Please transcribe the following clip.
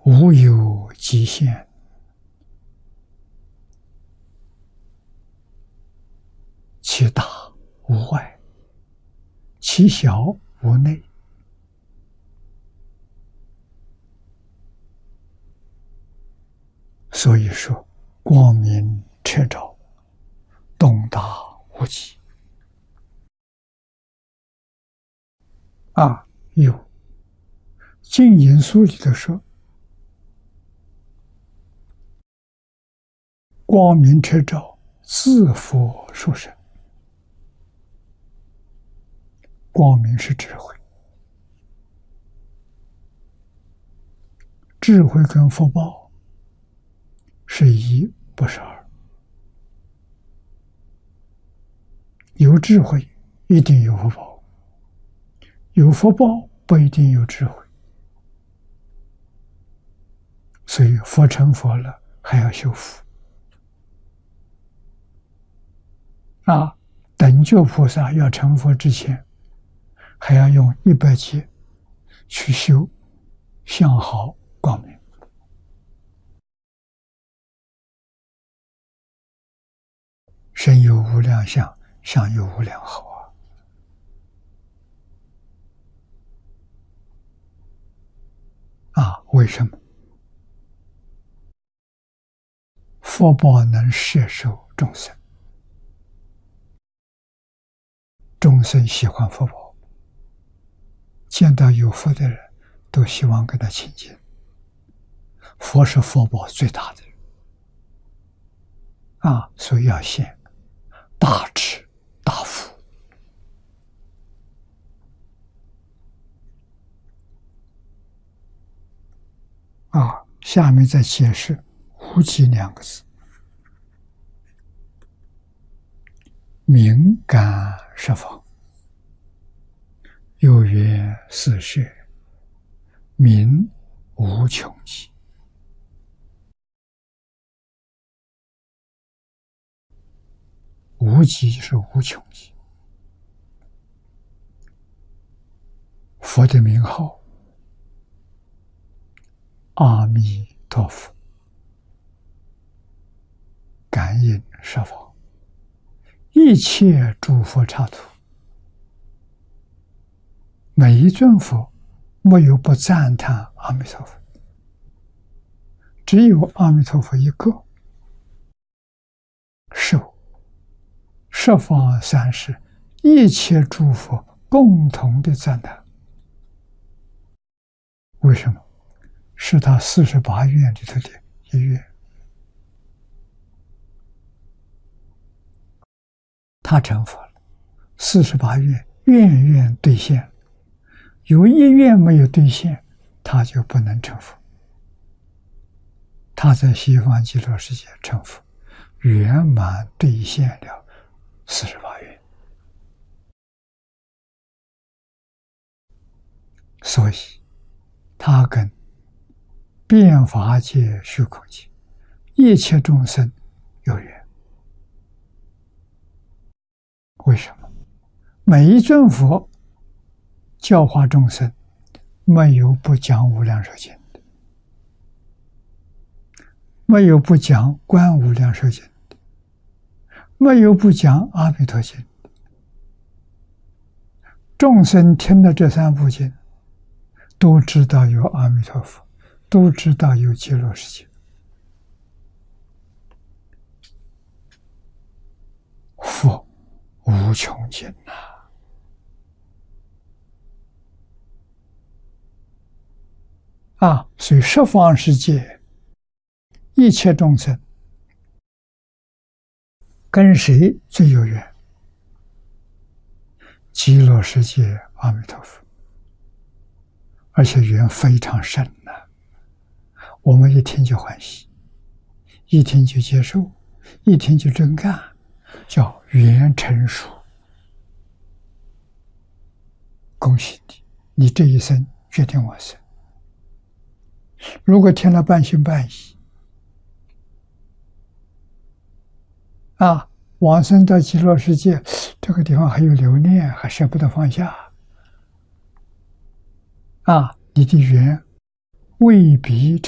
无有极限，其大无外，其小无内。所以说，光明彻照，洞大无极。有《净言书》里头说，光明彻照，自佛殊胜。光明是智慧，智慧跟福报是一，不是二。有智慧一定有福报，有福报不一定有智慧。所以佛成佛了，还要修福。等觉菩萨要成佛之前，还要用100劫去修相好光明。身有无量相，相有无量好为什么？福报能摄受众生，众生喜欢福报，见到有福的人都希望跟他亲近。佛是福报最大的人所以要现大智大福。下面再解释无极2个字。明感十方，又曰四摄，明无穷极。无极是无穷极。佛的名号阿弥陀佛，感应十方，一切诸佛刹土，每一尊佛没有不赞叹阿弥陀佛，只有阿弥陀佛一个。受十方三世一切诸佛共同的赞叹。为什么？是他48愿里头的一愿。他成佛了，48愿愿愿兑现，有一愿没有兑现，他就不能成佛。他在西方极乐世界成佛，圆满兑现了48愿。所以他跟遍法界虚空界一切众生有缘。为什么？每一尊佛教化众生，没有不讲无量寿经的，没有不讲观无量寿经的，没有不讲阿弥陀经的。众生听了这3部经，都知道有阿弥陀佛，都知道有极乐世界。佛无穷尽所以十方世界一切众生跟谁最有缘？极乐世界阿弥陀佛，而且缘非常深我们一听就欢喜，一听就接受，一听就真干，叫缘成熟。恭喜你，你这一生决定往生。如果听了半信半疑往生到极乐世界，这个地方还有留念，还舍不得放下你的缘未必